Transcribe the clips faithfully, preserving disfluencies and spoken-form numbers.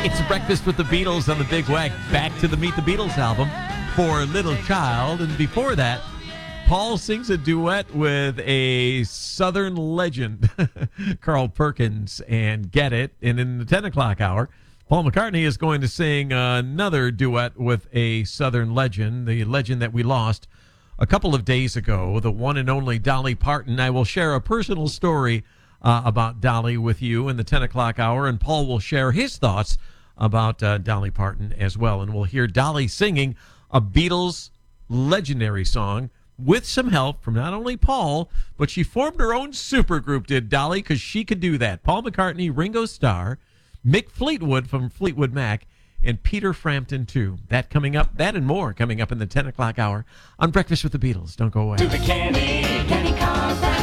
It's Breakfast with the Beatles on the Big Wag. Back to the Meet the Beatles album for Little Child. And before that, Paul sings a duet with a Southern legend, Carl Perkins, and Get It. And in the ten o'clock hour, Paul McCartney is going to sing another duet with a Southern legend, the legend that we lost a couple of days ago, the one and only Dolly Parton. I will share a personal story uh, about Dolly with you in the ten o'clock hour, and Paul will share his thoughts about uh, Dolly Parton as well. And we'll hear Dolly singing a Beatles legendary song with some help from not only Paul, but she formed her own supergroup, did Dolly, because she could do that. Paul McCartney, Ringo Starr, Mick Fleetwood from Fleetwood Mac, and Peter Frampton, too. That coming up, that and more coming up in the ten o'clock hour on Breakfast with the Beatles. Don't go away. To the Kenny, Kenny Carpets.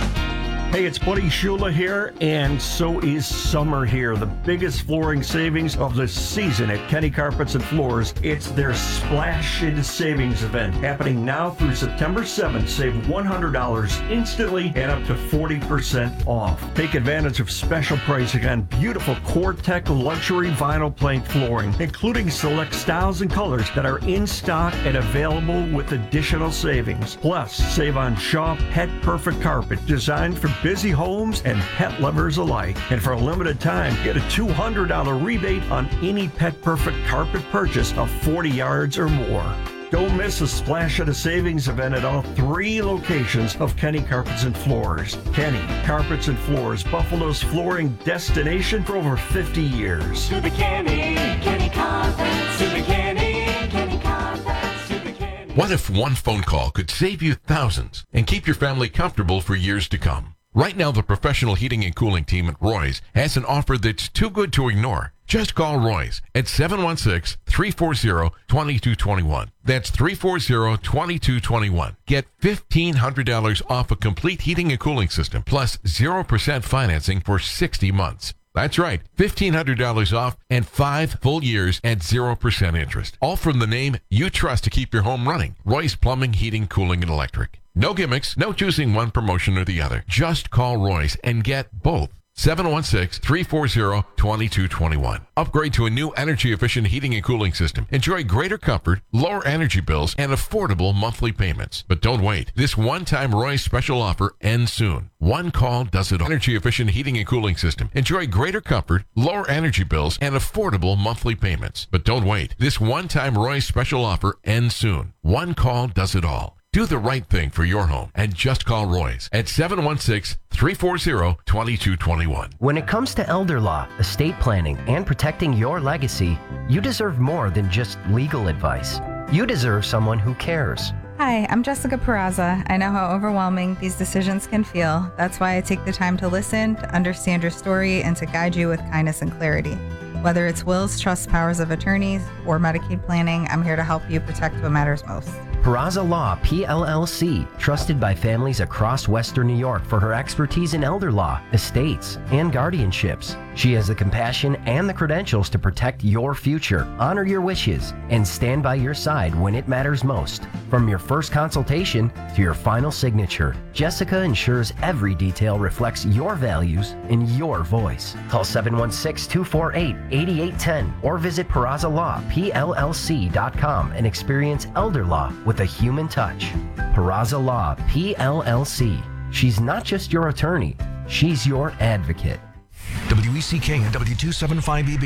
Hey, it's Buddy Shula here, and so is summer here. The biggest flooring savings of the season at Kenny Carpets and Floors. It's their Splash in Savings event happening now through September seventh. Save one hundred dollars instantly and up to forty percent off. Take advantage of special pricing on beautiful Core-Tech luxury vinyl plank flooring, including select styles and colors that are in stock and available with additional savings. Plus, save on Shaw Pet Perfect Carpet, designed for busy homes and pet lovers alike. And for a limited time, get a two hundred dollars rebate on any Pet Perfect carpet purchase of forty yards or more. Don't miss a Splash at a Savings event at all three locations of Kenny Carpets and Floors. Kenny Carpets and Floors, Buffalo's flooring destination for over fifty years. To the Kenny, Kenny Carpets. To the Kenny, Kenny Carpets. To the Kenny. What if one phone call could save you thousands and keep your family comfortable for years to come? Right now, the professional heating and cooling team at Roy's has an offer that's too good to ignore. Just call Roy's at seven one six, three four zero, two two two one. That's three four zero, two two two one. Get fifteen hundred dollars off a complete heating and cooling system, plus zero percent financing for sixty months. That's right, fifteen hundred dollars off and five full years at zero percent interest. All from the name you trust to keep your home running. Roy's Plumbing, Heating, Cooling, and Electric. No gimmicks, no choosing one promotion or the other. Just call Roy's and get both. seven one six, three four zero, two two two one. Upgrade to a new energy-efficient heating and cooling system. Enjoy greater comfort, lower energy bills, and affordable monthly payments. But don't wait. This one-time Roy's special offer ends soon. One call does it all. Energy-efficient heating and cooling system. Enjoy greater comfort, lower energy bills, and affordable monthly payments. But don't wait. This one-time Roy's special offer ends soon. One call does it all. Do the right thing for your home and just call Roy's at seven one six, three four zero, two two two one. When it comes to elder law, estate planning, and protecting your legacy, you deserve more than just legal advice. You deserve someone who cares. Hi, I'm Jessica Peraza. I know how overwhelming these decisions can feel. That's why I take the time to listen, to understand your story, and to guide you with kindness and clarity. Whether it's wills, trusts, powers of attorneys, or Medicaid planning, I'm here to help you protect what matters most. Peraza Law, P L L C, trusted by families across Western New York for her expertise in elder law, estates, and guardianships. She has the compassion and the credentials to protect your future, honor your wishes, and stand by your side when it matters most. From your first consultation to your final signature, Jessica ensures every detail reflects your values and your voice. Call seven one six, two four eight, eight eight one zero or visit Peraza Law P L L C dot com and experience elder law with a human touch. Peraza Law P L L C. She's not just your attorney, she's your advocate. W E C K and W two seventy-five E B